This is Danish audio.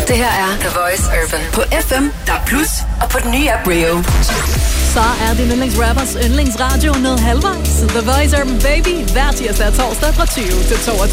Det her er The Voice Urban på FM, DAB+, og på den nye app Rio. Så er din yndlingsrappers yndlingsradio nået halvvejs. The Voice Urban Baby, hver tirsdag og torsdag fra 20 til 22.